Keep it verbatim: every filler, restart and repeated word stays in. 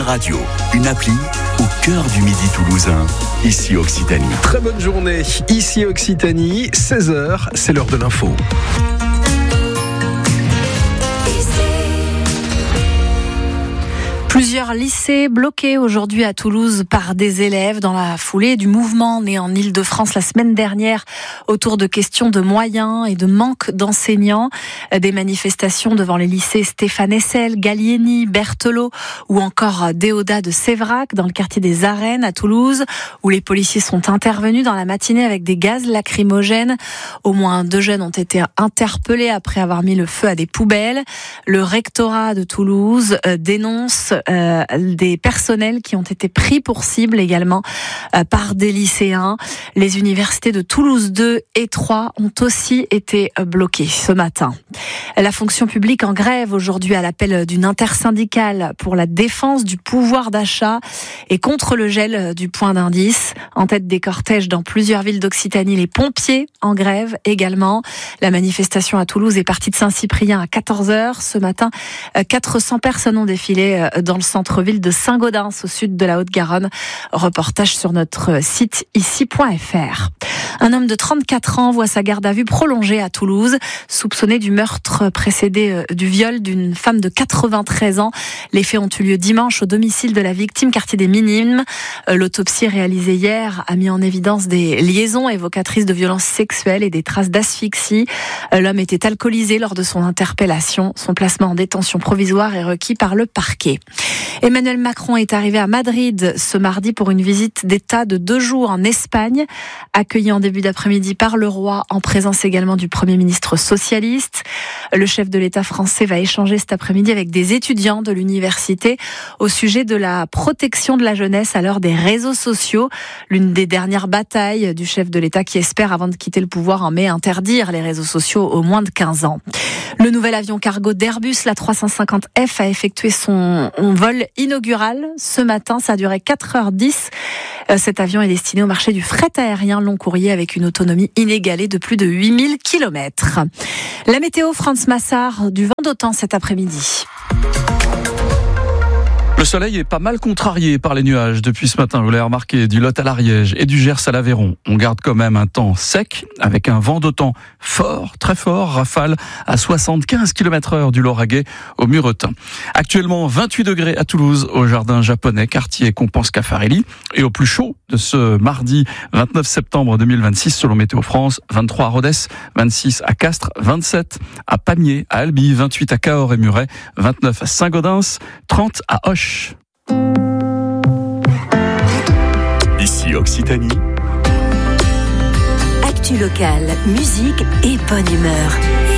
radio, une appli au cœur du midi toulousain, ici Occitanie. Très bonne journée, ici Occitanie, seize heures, c'est l'heure de l'info. Plusieurs lycées bloqués aujourd'hui à Toulouse par des élèves dans la foulée du mouvement né en Île-de-France la semaine dernière autour de questions de moyens et de manque d'enseignants. Des manifestations devant les lycées Stéphane Hessel, Gallieni, Berthelot ou encore Déodat de Séverac dans le quartier des Arènes à Toulouse où les policiers sont intervenus dans la matinée avec des gaz lacrymogènes. Au moins deux jeunes ont été interpellés après avoir mis le feu à des poubelles. Le rectorat de Toulouse dénonce Euh, des personnels qui ont été pris pour cible également euh, par des lycéens. Les universités de Toulouse deux et trois ont aussi été bloquées ce matin. La fonction publique en grève aujourd'hui à l'appel d'une intersyndicale pour la défense du pouvoir d'achat et contre le gel du point d'indice. En tête des cortèges dans plusieurs villes d'Occitanie, les pompiers en grève également. La manifestation à Toulouse est partie de Saint-Cyprien à quatorze heures. Ce matin, quatre cents personnes ont défilé dans le centre-ville de Saint-Gaudens, au sud de la Haute-Garonne. Reportage sur notre site ici point f r. Un homme de trente-quatre ans voit sa garde à vue prolongée à Toulouse, soupçonné du meurtre précédé du viol d'une femme de quatre-vingt-treize ans. Les faits ont eu lieu dimanche au domicile de la victime, quartier des Minimes. L'autopsie réalisée hier a mis en évidence des liaisons évocatrices de violences sexuelles et des traces d'asphyxie. L'homme était alcoolisé lors de son interpellation. Son placement en détention provisoire est requis par le parquet. Emmanuel Macron est arrivé à Madrid ce mardi pour une visite d'État de deux jours en Espagne, accueilli en début d'après-midi par le roi, en présence également du Premier ministre socialiste. Le chef de l'État français va échanger cet après-midi avec des étudiants de l'université au sujet de la protection de la jeunesse à l'heure des réseaux sociaux. L'une des dernières batailles du chef de l'État qui espère, avant de quitter le pouvoir en mai, interdire les réseaux sociaux aux moins de quinze ans. Le nouvel avion cargo d'Airbus, la trois cent cinquante F, a effectué son vol inaugural ce matin. Ça a duré quatre heures dix. Cet avion est destiné au marché du fret aérien long courrier avec une autonomie inégalée de plus de huit mille kilomètres. La météo, France Massard, du vent d'automne cet après-midi. Le soleil est pas mal contrarié par les nuages depuis ce matin, vous l'avez remarqué, du Lot à l'Ariège et du Gers à l'Aveyron. On garde quand même un temps sec avec un vent d'automne fort, très fort, rafale à soixante-quinze kilomètres heure du Lauragais au Muretin. Actuellement vingt-huit degrés à Toulouse, au jardin japonais, quartier Compense Caffarelli, et au plus chaud de ce mardi vingt-neuf septembre deux mille vingt-six selon Météo France, vingt-trois à Rodez, vingt-six à Castres, vingt-sept à Pamiers, à Albi, vingt-huit à Cahors et Muret, vingt-neuf à Saint-Gaudens, trente à Auch. Ici Occitanie. Actu locale, musique et bonne humeur.